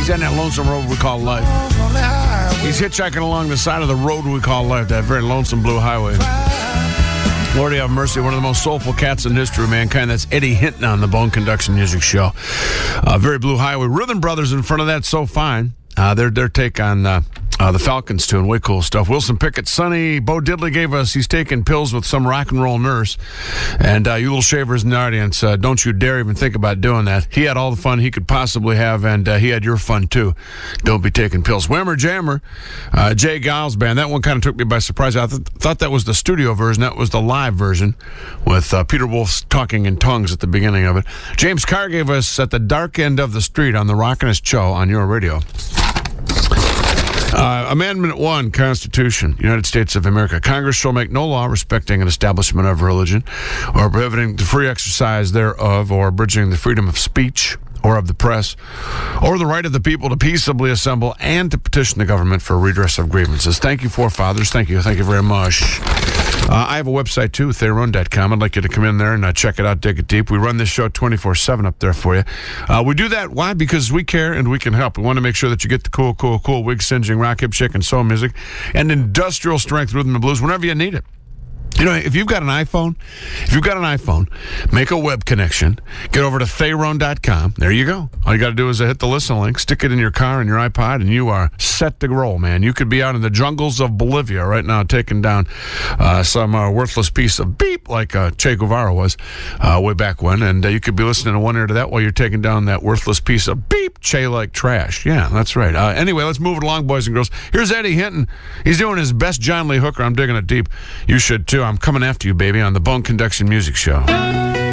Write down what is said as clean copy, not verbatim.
He's on that lonesome road we call life. He's hitchhiking along the side of the road we call life, that very lonesome blue highway. Lord have mercy, one of the most soulful cats in history of mankind. That's Eddie Hinton on the Bone Conduction Music Show. Very blue highway. Rhythm Brothers in front of that, So Fine. Their take on the Falcons tune, way cool stuff. Wilson Pickett, Sonny, Bo Diddley gave us, he's taking pills with some rock and roll nurse. And you little shavers in the audience, don't you dare even think about doing that. He had all the fun he could possibly have, and he had your fun too. Don't be taking pills. Whammer Jammer, Jay Giles Band, that one kind of took me by surprise. I thought that was the studio version. That was the live version with Peter Wolf talking in tongues at the beginning of it. James Carr gave us At the Dark End of the Street on the Rockin'est Show on your radio. Amendment 1, Constitution, United States of America. Congress shall make no law respecting an establishment of religion or prohibiting the free exercise thereof or abridging the freedom of speech or of the press or the right of the people to peaceably assemble and to petition the government for redress of grievances. Thank you, forefathers. Thank you very much. I have a website, too, theron.com. I'd like you to come in there and check it out, dig it deep. We run this show 24/7 up there for you. We do that. Why? Because we care and we can help. We want to make sure that you get the cool, wig-singeing, rock, hip, shake, and soul music and industrial strength rhythm and blues whenever you need it. If you've got an iPhone, make a web connection, get over to theron.com. There you go. All you got to do is hit the listen link, stick it in your car and your iPod, and you are set to roll, man. You could be out in the jungles of Bolivia right now taking down some worthless piece of beep like Che Guevara was way back when, and you could be listening to one ear to that while you're taking down that worthless piece of beep Che like trash. Yeah, that's right. Anyway, let's move it along, boys and girls. Here's Eddie Hinton. He's doing his best John Lee Hooker. I'm digging it deep. You should, too. I'm coming after you, baby, on the Bone Conduction Music Show.